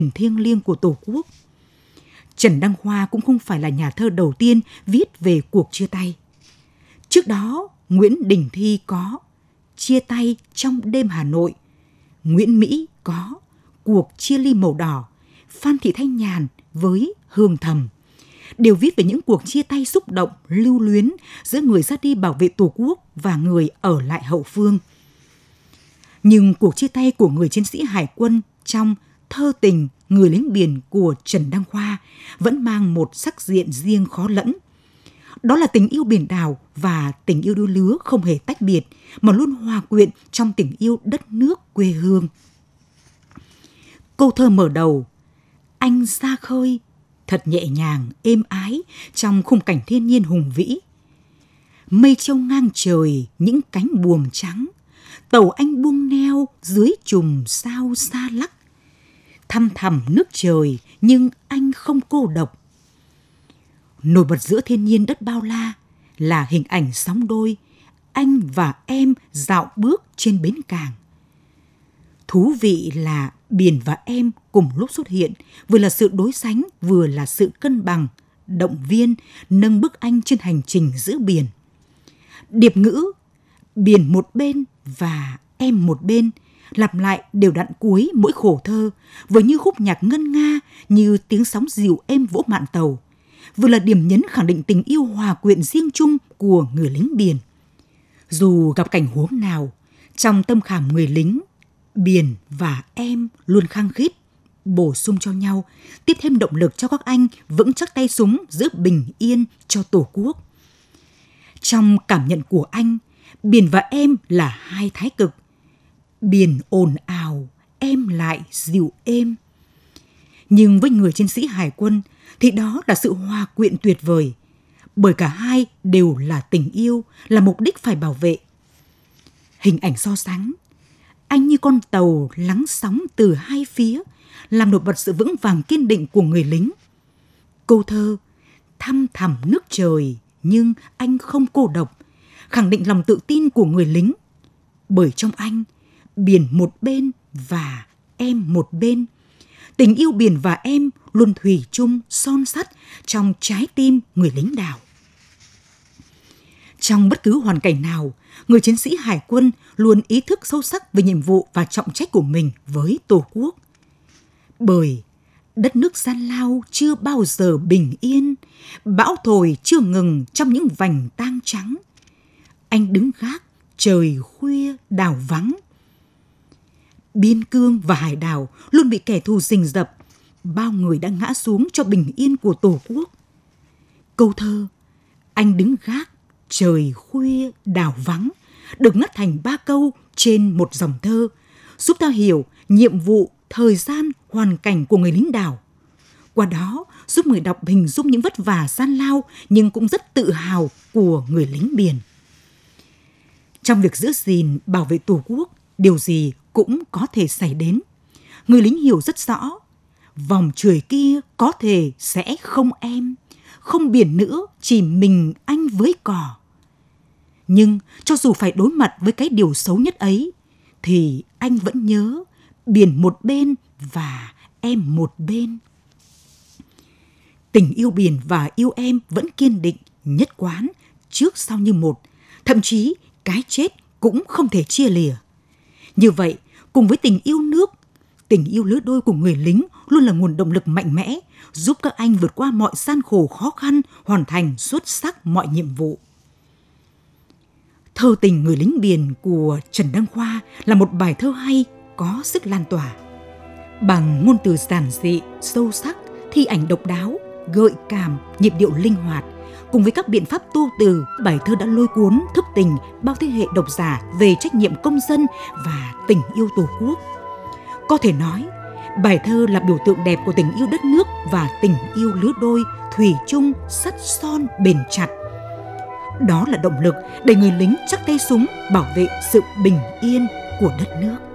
thiêng liêng của Tổ quốc. Trần Đăng Khoa cũng không phải là nhà thơ đầu tiên viết về cuộc chia tay. Trước đó, Nguyễn Đình Thi có Chia tay trong đêm Hà Nội, Nguyễn Mỹ có Cuộc chia ly màu đỏ, Phan Thị Thanh Nhàn với Hương Thầm đều viết về những cuộc chia tay xúc động, lưu luyến giữa người ra đi bảo vệ Tổ quốc và người ở lại hậu phương. Nhưng cuộc chia tay của người chiến sĩ hải quân trong Thơ tình Người lính biển của Trần Đăng Khoa vẫn mang một sắc diện riêng khó lẫn. Đó là tình yêu biển đảo và tình yêu đôi lứa không hề tách biệt, mà luôn hòa quyện trong tình yêu đất nước quê hương. Câu thơ mở đầu, anh ra khơi, thật nhẹ nhàng, êm ái trong khung cảnh thiên nhiên hùng vĩ. Mây trâu ngang trời, những cánh buồm trắng, tàu anh buông neo dưới chùm sao xa lắc. Thăm thẳm nước trời nhưng anh không cô độc. Nổi bật giữa thiên nhiên đất bao la là hình ảnh sóng đôi, anh và em dạo bước trên bến cảng. Thú vị là biển và em cùng lúc xuất hiện, vừa là sự đối sánh, vừa là sự cân bằng, động viên, nâng bước anh trên hành trình giữa biển. Điệp ngữ biển một bên và em một bên lặp lại đều đặn cuối mỗi khổ thơ, vừa như khúc nhạc ngân nga, như tiếng sóng dịu êm vỗ mạn tàu, vừa là điểm nhấn khẳng định tình yêu hòa quyện riêng chung của người lính biển. Dù gặp cảnh huống nào, trong tâm khảm người lính, biển và em luôn khăng khít, bổ sung cho nhau, tiếp thêm động lực cho các anh vững chắc tay súng giữ bình yên cho Tổ quốc. Trong cảm nhận của anh, biển và em là hai thái cực. Biển ồn ào, em lại dịu êm. Nhưng với người chiến sĩ hải quân thì đó là sự hòa quyện tuyệt vời, bởi cả hai đều là tình yêu, là mục đích phải bảo vệ. Hình ảnh so sánh, anh như con tàu lắng sóng từ hai phía, làm nổi bật sự vững vàng kiên định của người lính. Câu thơ thăm thẳm nước trời nhưng anh không cô độc, khẳng định lòng tự tin của người lính. Bởi trong anh, biển một bên và em một bên. Tình yêu biển và em luôn thủy chung son sắt trong trái tim người lính đảo. Trong bất cứ hoàn cảnh nào, người chiến sĩ hải quân luôn ý thức sâu sắc về nhiệm vụ và trọng trách của mình với Tổ quốc. Bởi đất nước gian lao chưa bao giờ bình yên, bão thổi chưa ngừng trong những vành tang trắng. Anh đứng gác, trời khuya đảo vắng. Biên cương và hải đảo luôn bị kẻ thù rình rập, bao người đã ngã xuống cho bình yên của Tổ quốc. Câu thơ anh đứng gác, trời khuya đảo vắng được ngắt thành 3 câu trên một dòng thơ, giúp ta hiểu nhiệm vụ, thời gian, hoàn cảnh của người lính đảo. Qua đó giúp người đọc hình dung những vất vả gian lao nhưng cũng rất tự hào của người lính biển. Trong việc giữ gìn, bảo vệ Tổ quốc, điều gì cũng có thể xảy đến. Người lính hiểu rất rõ, vòng trời kia có thể sẽ không em, không biển nữa, chỉ mình anh với cỏ. Nhưng cho dù phải đối mặt với cái điều xấu nhất ấy, thì anh vẫn nhớ biển một bên và em một bên. Tình yêu biển và yêu em vẫn kiên định, nhất quán, trước sau như một, thậm chí cái chết cũng không thể chia lìa. Như vậy, cùng với tình yêu nước, tình yêu lứa đôi của người lính luôn là nguồn động lực mạnh mẽ, giúp các anh vượt qua mọi gian khổ khó khăn, hoàn thành xuất sắc mọi nhiệm vụ. Thơ tình Người lính biển của Trần Đăng Khoa là một bài thơ hay, có sức lan tỏa. Bằng ngôn từ giản dị, sâu sắc, thi ảnh độc đáo, gợi cảm, nhịp điệu linh hoạt, cùng với các biện pháp tô từ, bài thơ đã lôi cuốn, thức tình bao thế hệ độc giả về trách nhiệm công dân và tình yêu Tổ quốc. Có thể nói, bài thơ là biểu tượng đẹp của tình yêu đất nước và tình yêu lứa đôi, thủy chung, sắt son, bền chặt. Đó là động lực để người lính chắc tay súng bảo vệ sự bình yên của đất nước.